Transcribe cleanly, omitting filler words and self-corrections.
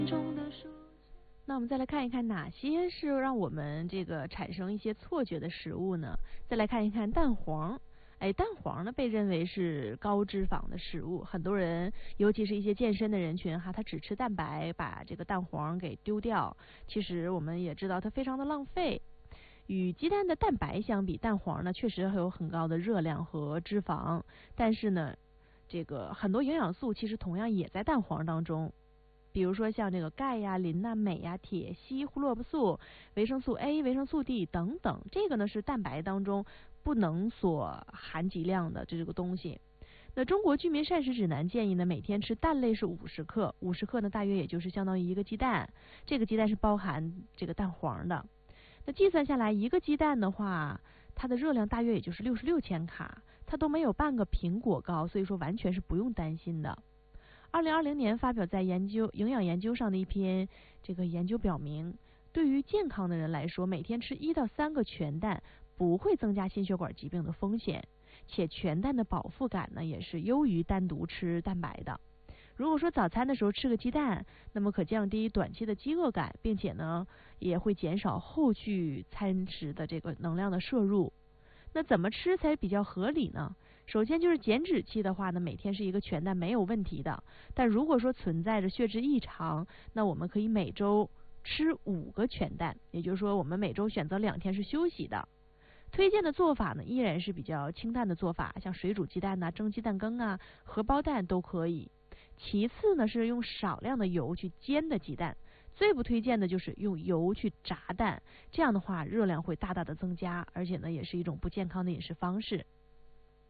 那我们再来看一看哪些是让我们这个产生一些错觉的食物呢？再来看一看蛋黄。蛋黄呢被认为是高脂肪的食物，很多人尤其是一些健身的人群哈，他只吃蛋白，把这个蛋黄给丢掉。其实我们也知道它非常的浪费。与鸡蛋的蛋白相比，蛋黄呢确实还有很高的热量和脂肪，但是呢，这个很多营养素其实同样也在蛋黄当中。比如说像这个钙呀、磷呐、镁呀、铁、硒、胡萝卜素、维生素 A、维生素 D 等等，这个呢是蛋白当中不能所含积量的这个东西。那中国居民膳食指南建议呢，每天吃蛋类是50克，50克呢大约也就是相当于一个鸡蛋，这个鸡蛋是包含这个蛋黄的。那计算下来，一个鸡蛋的话，它的热量大约也就是66千卡，它都没有半个苹果高，所以说完全是不用担心的。2020年发表在营养研究上的一篇这个研究表明，对于健康的人来说，每天吃1到3个全蛋不会增加心血管疾病的风险，且全蛋的饱腹感呢也是优于单独吃蛋白的。如果说早餐的时候吃个鸡蛋，那么可降低短期的饥饿感，并且呢也会减少后续餐食的这个能量的摄入。那怎么吃才比较合理呢？首先就是减脂期的话呢，每天是一个全蛋没有问题的。但如果说存在着血脂异常，那我们可以每周吃5个全蛋，也就是说我们每周选择2天是休息的。推荐的做法呢，依然是比较清淡的做法，像水煮鸡蛋呐、蒸鸡蛋羹啊、荷包蛋都可以。其次呢，是用少量的油去煎的鸡蛋。最不推荐的就是用油去炸蛋，这样的话热量会大大的增加，而且呢也是一种不健康的饮食方式。